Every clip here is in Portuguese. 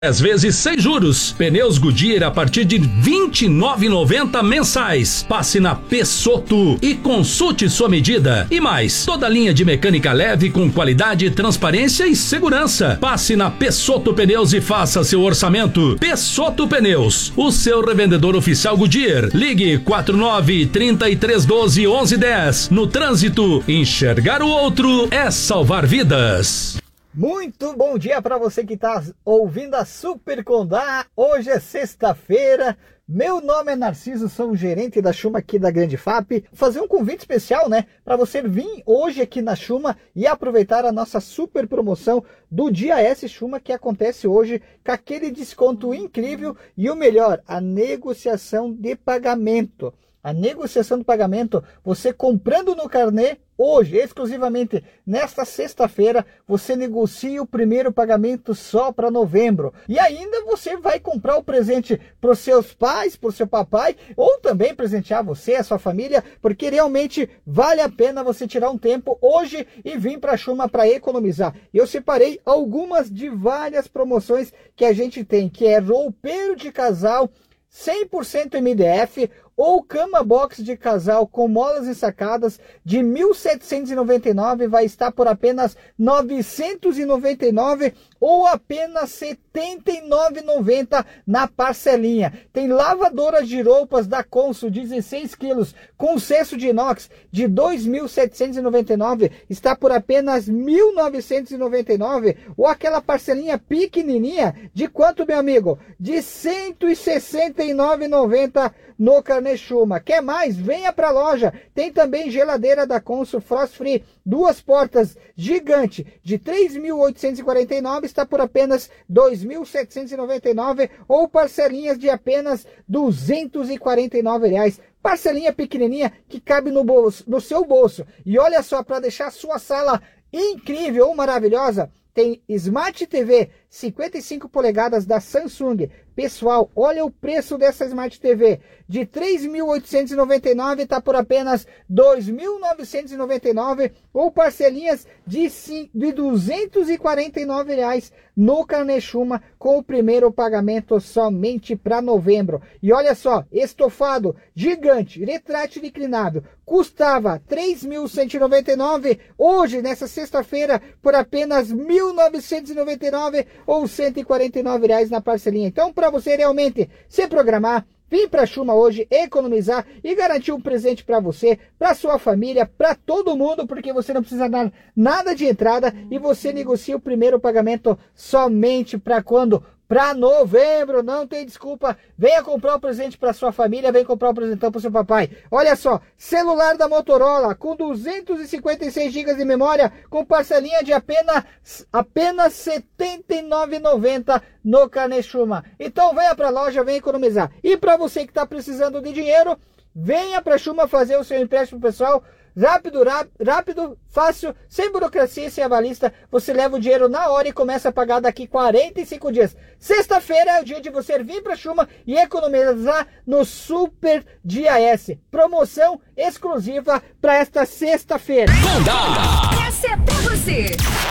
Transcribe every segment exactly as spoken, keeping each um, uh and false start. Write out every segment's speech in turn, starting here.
dez vezes sem juros. Pneus Goodyear a partir de vinte e nove reais e noventa centavos mensais. Passe na Pessotto e consulte sua medida. E mais, toda linha de mecânica leve com qualidade, transparência e segurança. Passe na Pessotto Pneus e faça seu orçamento. Pessotto Pneus, o seu revendedor oficial Goodyear. Ligue quatro nove, trinta e três, doze, onze, dez. No trânsito, enxergar o outro é salvar vidas. Muito bom dia para você que está ouvindo a Super Condá. Hoje é sexta-feira. Meu nome é Narciso, sou o gerente da Schuma aqui da Grande F A P. Vou fazer um convite especial, né, para você vir hoje aqui na Schuma e aproveitar a nossa super promoção do Dia S Schuma, que acontece hoje com aquele desconto incrível e o melhor, a negociação de pagamento. A negociação de pagamento, você comprando no carnê, hoje, exclusivamente nesta sexta-feira, você negocia o primeiro pagamento só para novembro. E ainda você vai comprar o presente para os seus pais, para o seu papai, ou também presentear você, a sua família, porque realmente vale a pena você tirar um tempo hoje e vir para a Schuma para economizar. Eu separei algumas de várias promoções que a gente tem, que é roupeiro de casal, cem por cento M D F, ou cama box de casal com molas ensacadas de mil setecentos e noventa e nove reais vai estar por apenas novecentos e noventa e nove reais ou apenas setenta e nove reais e noventa centavos na parcelinha. Tem lavadora de roupas da Consul dezesseis quilos com cesto de inox de dois mil setecentos e noventa e nove reais, está por apenas mil novecentos e noventa e nove reais, ou aquela parcelinha pequenininha de quanto, meu amigo? De cento e sessenta e nove reais e noventa centavos no carnê Schuma. Quer mais? Venha para a loja. Tem também geladeira da Consul Frost Free, duas portas gigante de três mil oitocentos e quarenta e nove reais, está por apenas dois mil setecentos e noventa e nove reais, ou parcelinhas de apenas duzentos e quarenta e nove reais. Parcelinha pequenininha que cabe no bolso, no seu bolso. E olha só, para deixar a sua sala incrível ou maravilhosa, tem Smart T V cinquenta e cinco polegadas da Samsung. Pessoal, olha o preço dessa Smart T V. De três mil oitocentos e noventa e nove reais está por apenas dois mil novecentos e noventa e nove reais, ou parcelinhas de, de duzentos e quarenta e nove reais no carnê Schuma, com o primeiro pagamento somente para novembro. E olha só, estofado gigante, retrátil inclinável, custava três mil cento e noventa e nove reais, hoje, nessa sexta-feira, por apenas mil novecentos e noventa e nove reais ou cento e quarenta e nove reais na parcelinha. Então, para você realmente se programar, vir para a Schuma hoje, economizar e garantir um presente para você, para sua família, para todo mundo, porque você não precisa dar nada de entrada e você negocia o primeiro pagamento somente para quando? Para novembro, não tem desculpa. Venha comprar um presente para sua família, venha comprar um presentão para seu papai. Olha só, celular da Motorola com duzentos e cinquenta e seis gigas de memória, com parcelinha de apenas, apenas setenta e nove reais e noventa centavos no carnê Schuma. Então venha para a loja, venha economizar. E para você que está precisando de dinheiro, venha para a Schuma fazer o seu empréstimo pessoal. Rápido, rápido, fácil, sem burocracia e sem avalista. Você leva o dinheiro na hora e começa a pagar daqui quarenta e cinco dias. Sexta-feira é o dia de você vir para a Schuma e economizar no Super Dia S. Promoção exclusiva para esta sexta-feira. Condá! Essa é pra você!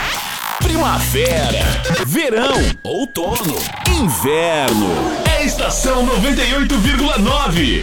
Primavera, verão, outono, inverno. É Estação noventa e oito vírgula nove.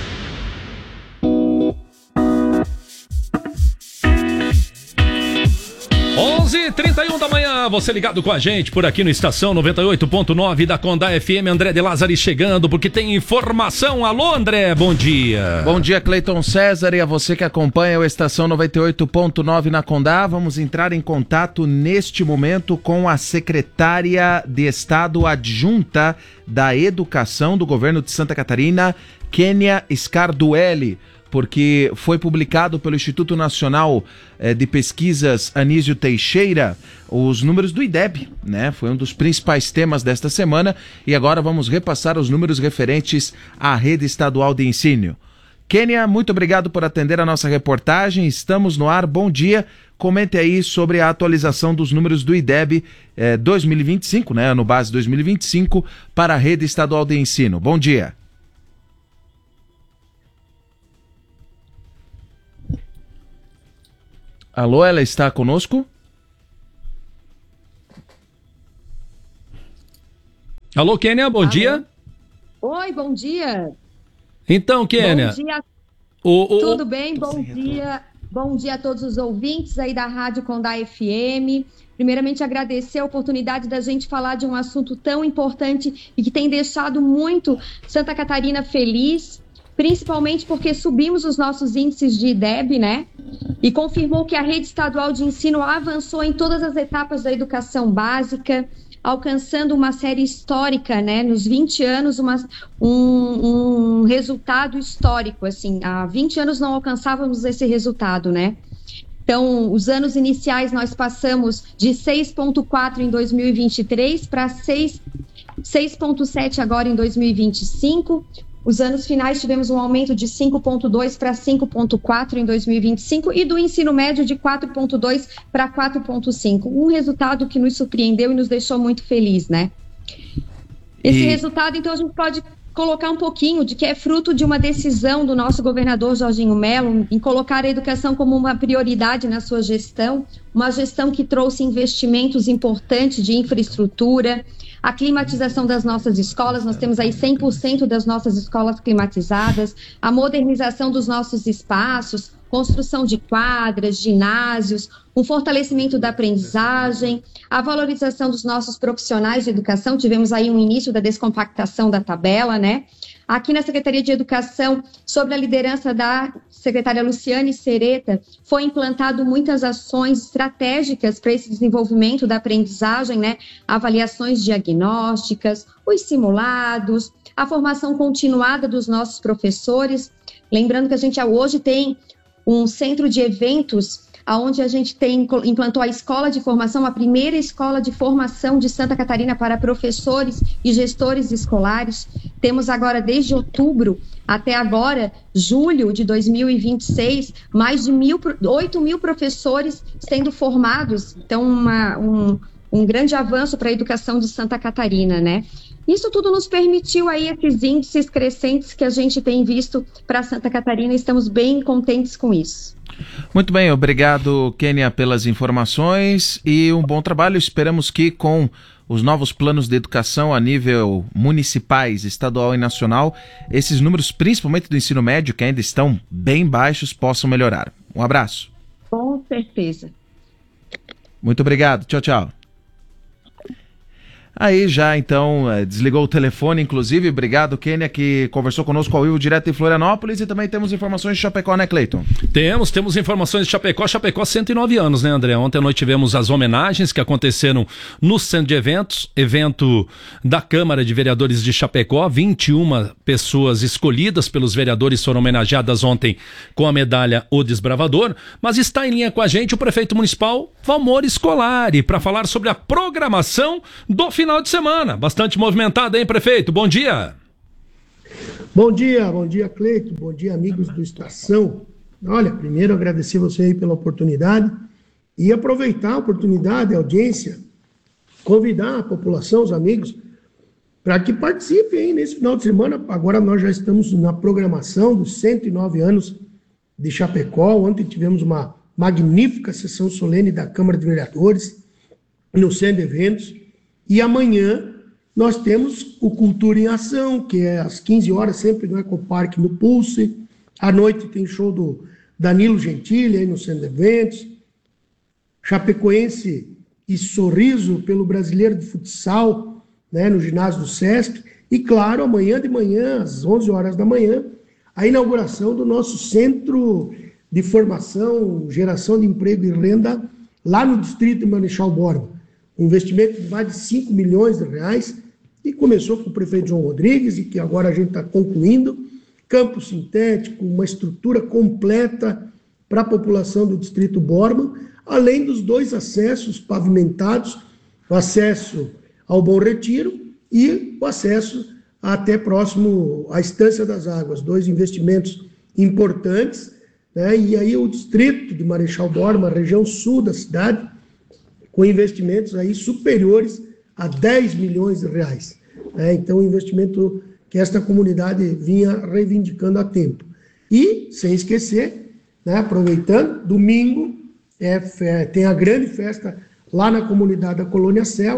onze e trinta e um da manhã, você ligado com a gente por aqui no Estação noventa e oito ponto nove da Condá F M. André de Lázari chegando porque tem informação. Alô, André, bom dia. Bom dia, Cleiton César, e a você que acompanha o Estação noventa e oito ponto nove na Condá. Vamos entrar em contato neste momento com a secretária de Estado adjunta da Educação do governo de Santa Catarina, Kênia Scarduelli, porque foi publicado pelo Instituto Nacional eh, de Pesquisas Anísio Teixeira os números do I D E B, né? Foi um dos principais temas desta semana e agora vamos repassar os números referentes à rede estadual de ensino. Kênia, muito obrigado por atender a nossa reportagem, estamos no ar, bom dia. Comente aí sobre a atualização dos números do I D E B eh, dois mil e vinte e cinco, né? Ano base dois mil e vinte e cinco, para a rede estadual de ensino. Bom dia. Alô, ela está conosco? Alô, Kênia, bom Alô. dia. Oi, bom dia. Então, Kênia. Bom dia. O, o, Tudo bem? Bom dia. Bom dia a todos os ouvintes aí da Rádio Condá F M. Primeiramente, agradecer a oportunidade da gente falar de um assunto tão importante e que tem deixado muito Santa Catarina feliz, principalmente porque subimos os nossos índices de I D E B, né? E confirmou que a rede estadual de ensino avançou em todas as etapas da educação básica, alcançando uma série histórica, né? Nos vinte anos, uma, um, um resultado histórico, assim. Há vinte anos não alcançávamos esse resultado, né? Então, os anos iniciais nós passamos de seis vírgula quatro em dois mil e vinte e três para seis vírgula sete agora em dois mil e vinte e cinco. Os anos finais tivemos um aumento de cinco vírgula dois para cinco vírgula quatro em dois mil e vinte e cinco e do ensino médio de quatro vírgula dois para quatro vírgula cinco. Um resultado que nos surpreendeu e nos deixou muito felizes, né? Esse e... resultado, então, a gente pode colocar um pouquinho de que é fruto de uma decisão do nosso governador Jorginho Melo em colocar a educação como uma prioridade na sua gestão, uma gestão que trouxe investimentos importantes de infraestrutura, a climatização das nossas escolas, nós temos aí cem por cento das nossas escolas climatizadas, a modernização dos nossos espaços, construção de quadras, ginásios, um fortalecimento da aprendizagem, a valorização dos nossos profissionais de educação, tivemos aí um início da descompactação da tabela, né? Aqui na Secretaria de Educação, sob a liderança da secretária Luciane Sereta, foi implantado muitas ações estratégicas para esse desenvolvimento da aprendizagem, né? Avaliações diagnósticas, os simulados, a formação continuada dos nossos professores. Lembrando que a gente hoje tem um centro de eventos onde a gente tem, implantou a escola de formação, a primeira escola de formação de Santa Catarina para professores e gestores escolares. Temos agora, desde outubro até agora, julho de dois mil e vinte e seis, mais de mil, oito mil professores sendo formados. Então, uma, um, um grande avanço para a educação de Santa Catarina, né? Isso tudo nos permitiu aí esses índices crescentes que a gente tem visto para Santa Catarina e estamos bem contentes com isso. Muito bem, obrigado, Kênia, pelas informações e um bom trabalho. Esperamos que com os novos planos de educação a nível municipais, estadual e nacional, esses números, principalmente do ensino médio, que ainda estão bem baixos, possam melhorar. Um abraço. Com certeza. Muito obrigado. Tchau, tchau. Aí já, então, desligou o telefone, inclusive. Obrigado, Kênia, que conversou conosco ao vivo direto em Florianópolis. E também temos informações de Chapecó, né, Cleiton? Temos, temos informações de Chapecó. Chapecó, cento e nove anos, né, André? Ontem à noite tivemos as homenagens que aconteceram no centro de eventos, evento da Câmara de Vereadores de Chapecó. vinte e uma pessoas escolhidas pelos vereadores foram homenageadas ontem com a medalha O Desbravador. Mas está em linha com a gente o prefeito municipal, Valmor Scolari, para falar sobre a programação do final de semana, bastante movimentada, hein, prefeito? Bom dia. Bom dia, bom dia, Cleito, bom dia, amigos do Estação. Olha, primeiro agradecer você aí pela oportunidade e aproveitar a oportunidade, a audiência, convidar a população, os amigos, para que participem aí nesse final de semana. Agora nós já estamos na programação dos cento e nove anos de Chapecó. Ontem tivemos uma magnífica sessão solene da Câmara de Vereadores no centro de eventos. E amanhã nós temos o Cultura em Ação, que é às quinze horas, sempre no Ecoparque, no Pulse. À noite tem show do Danilo Gentili, aí no Centro de Eventos. Chapecoense e Sorriso pelo Brasileiro de Futsal, né, no ginásio do Sesc. E, claro, amanhã de manhã, às onze horas da manhã, a inauguração do nosso Centro de Formação, Geração de Emprego e Renda, lá no distrito de Marechal Borba. Um investimento de mais de cinco milhões de reais, e começou com o prefeito João Rodrigues, e que agora a gente está concluindo. Campo sintético, uma estrutura completa para a população do distrito Borba, além dos dois acessos pavimentados, o acesso ao Bom Retiro e o acesso até próximo à Estância das Águas, dois investimentos importantes, né? E aí o distrito de Marechal Borba, a região sul da cidade, com investimentos aí superiores a dez milhões de reais. É, então, um investimento que esta comunidade vinha reivindicando há tempo. E, sem esquecer, né, aproveitando, domingo é, é, tem a grande festa lá na comunidade da Colônia Sela,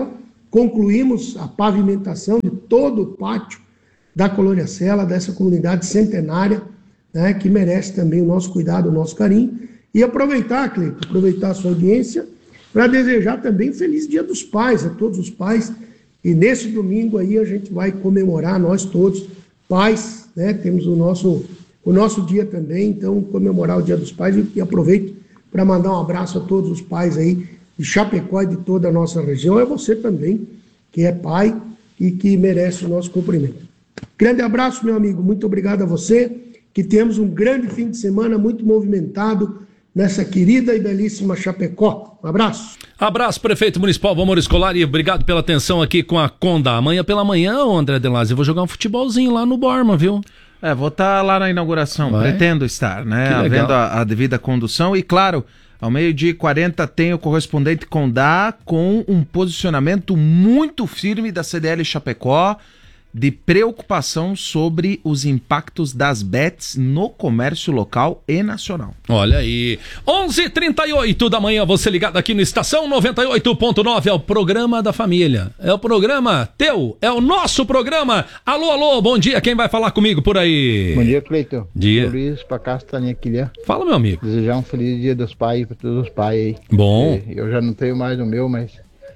concluímos a pavimentação de todo o pátio da Colônia Sela, dessa comunidade centenária, né, que merece também o nosso cuidado, o nosso carinho. E aproveitar, Cleiton, aproveitar a sua audiência para desejar também um feliz Dia dos Pais a todos os pais. E nesse domingo aí a gente vai comemorar, nós todos, pais, né, temos o nosso, o nosso dia também, então comemorar o Dia dos Pais. E, e aproveito para mandar um abraço a todos os pais aí de Chapecó e de toda a nossa região. É você também, que é pai e que merece o nosso cumprimento. Grande abraço, meu amigo, muito obrigado a você, que temos um grande fim de semana muito movimentado nessa querida e belíssima Chapecó. Um abraço. Abraço, prefeito municipal Valmor Escolar, e obrigado pela atenção aqui com a Conda. Amanhã pela manhã, ô André Delazzi, eu vou jogar um futebolzinho lá no Borma, viu? É, vou estar lá na inauguração, Vai? Pretendo estar, né? Havendo a, a devida condução e, claro, ao meio-dia e quarenta tem o correspondente Condá com um posicionamento muito firme da C D L Chapecó, de preocupação sobre os impactos das bets no comércio local e nacional. Olha aí, onze e trinta e oito da manhã, você ligado aqui no Estação noventa e oito ponto nove, é o programa da família, é o programa teu, é o nosso programa. Alô, alô, bom dia, quem vai falar comigo por aí? Bom dia, Cleiton. Dia. Luiz, pra Castanha aqui, né? Fala, meu amigo. Desejar um feliz Dia dos Pais para todos os pais aí. Bom. E eu já não tenho mais o meu, mas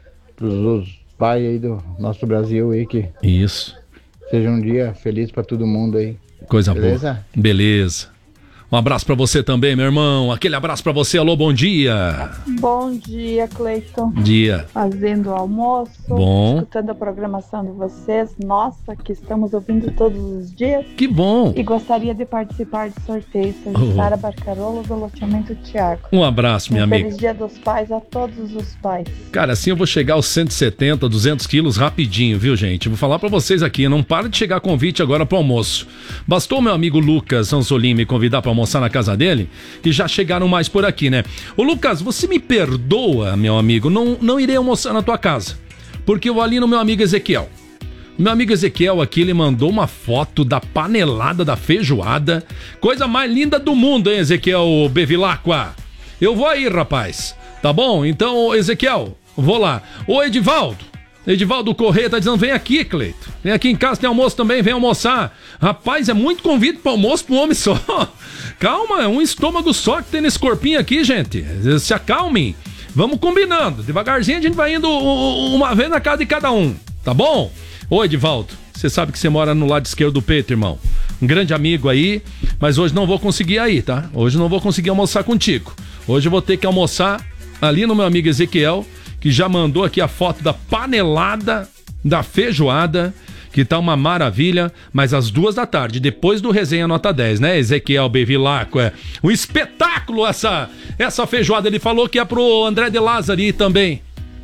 pros pais aí do nosso Brasil aí, que isso. Seja um dia feliz pra todo mundo aí. Coisa Beleza? boa. Beleza. Um abraço pra você também, meu irmão. Aquele abraço pra você. Alô, bom dia. Bom dia, Cleiton. Dia. Fazendo o almoço. Bom. Escutando a programação de vocês. Nossa, que estamos ouvindo todos os dias. Que bom. E gostaria de participar do sorteio. Sou Oh. Sara Barcarolo, do loteamento Tiago. Um abraço, minha um amiga. Feliz Dia dos Pais a todos os pais. Cara, assim eu vou chegar aos cento e setenta, duzentos quilos rapidinho, viu, gente? Vou falar pra vocês aqui, não para de chegar convite agora pro almoço. Bastou meu amigo Lucas Anzolim me convidar pra almoçar na casa dele, que já chegaram mais por aqui, né? Ô Lucas, você me perdoa, meu amigo, não, não irei almoçar na tua casa, porque eu vou ali no meu amigo Ezequiel. Meu amigo Ezequiel aqui, ele mandou uma foto da panelada da feijoada, coisa mais linda do mundo, hein, Ezequiel Bevilacqua? Eu vou aí, rapaz, tá bom? Então, Ezequiel, vou lá. Ô Edivaldo, Edivaldo Corrêa tá dizendo, vem aqui, Cleito. Vem aqui em casa, tem almoço também, vem almoçar. Rapaz, é muito convite para almoço para um homem só. Calma, é um estômago só que tem nesse corpinho aqui, gente. Se acalmem. Vamos combinando. Devagarzinho a gente vai indo uma vez na casa de cada um, tá bom? Ô Edivaldo, você sabe que você mora no lado esquerdo do peito, irmão. Um grande amigo aí, mas hoje não vou conseguir aí, tá? Hoje não vou conseguir almoçar contigo. Hoje eu vou ter que almoçar ali no meu amigo Ezequiel, que já mandou aqui a foto da panelada da feijoada, que tá uma maravilha, mas às duas da tarde, depois do Resenha Nota dez, né, Ezequiel Bevilacqua? É um espetáculo essa, essa feijoada. Ele falou que é pro André de Lázari também.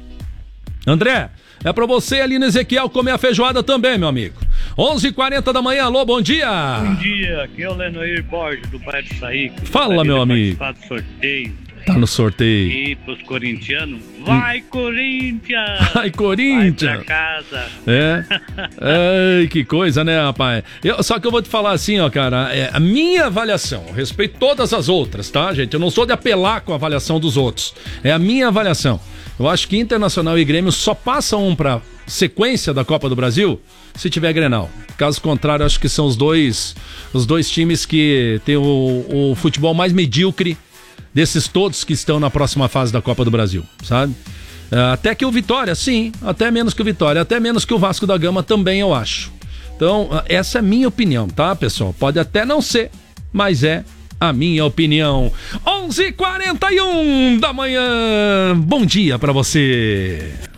André, é pra você ali no Ezequiel comer a feijoada também, meu amigo. onze e quarenta da manhã, alô, bom dia. Bom dia, aqui é o Lenoir Borges, do bairro do Saí. Fala, meu amigo. Participar do sorteio. Tá no sorteio. E pros corintianos, vai hum. Corinthians! Vai Corinthians! Vai pra casa! É? Ai, que coisa, né, rapaz? Eu, só que eu vou te falar assim, ó, cara, é, a minha avaliação, eu respeito todas as outras, tá, gente? Eu não sou de apelar com a avaliação dos outros. É a minha avaliação. Eu acho que Internacional e Grêmio só passam um pra sequência da Copa do Brasil se tiver Grenal. Caso contrário, acho que são os dois, os dois times que tem o, o futebol mais medíocre desses todos que estão na próxima fase da Copa do Brasil, sabe? Até que o Vitória, sim, até menos que o Vitória, até menos que o Vasco da Gama também, eu acho. Então, essa é a minha opinião, tá, pessoal? Pode até não ser, mas é a minha opinião. onze e quarenta e um da manhã, bom dia pra você.